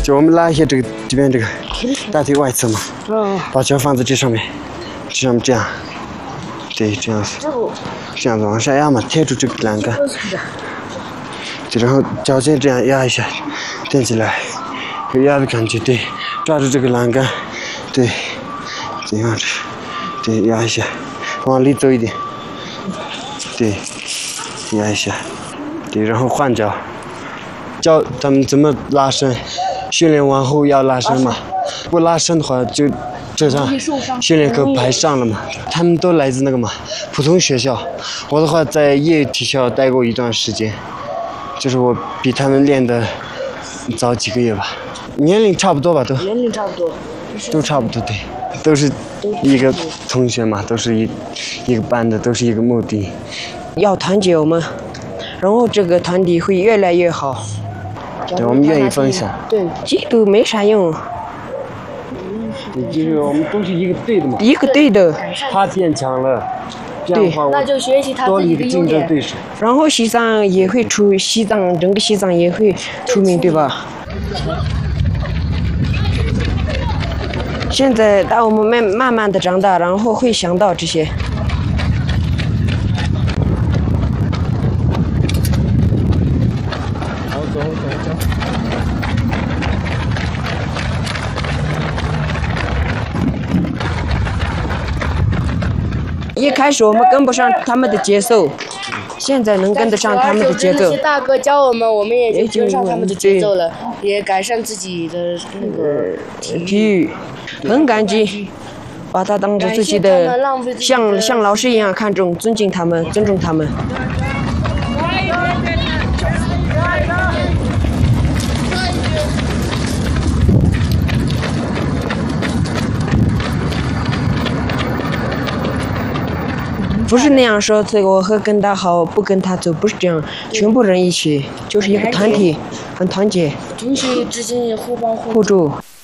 就我们拉一下这边这个大腿外侧嘛，把脚放在这上面，这样，对，这样子往下压嘛，贴住这个栏杆，就然后脚尖这样压一下，垫起来，有压的感觉，对，抓住这个栏杆，对，这样子，对，压一下，往里走一点，对，压一下，对，然后换脚，教他们怎么拉伸，训练完后要拉伸嘛，不拉伸的话就这样训练课排上了嘛。他们都来自那个嘛普通学校，我的话在业余体校待过一段时间，就是我比他们练的早几个月吧，年龄差不多吧都。 年龄差不多。 都差不多对，都是一个同学嘛，都是一个班的，都是一个目的。 要团结我们，然后这个团体会越来越好。 对，我们愿意分享。 对，嫉妒没啥用。 对，就是我们都是一个队的嘛。 一个队的。 他变强了，这样的话那就学习他多了一自己的优个竞争对点。 手。 然后西藏也会整个西藏也会出名，对吧？现在当我们慢慢的长大，然后会想到这些。 走。 一开始我们跟不上他们的节奏，现在能跟得上他们的节奏。 那些大哥教我们，我们也就跟上他们的节奏了，也改善自己的那个体育，很感激，把他当做自己的，像老师一样看重、尊敬他们、尊重他们。不是那样说，这个我会跟他好，不跟他走，不是这样，全部人一起，就是一个团体，很团结， 同学之间也互帮互助。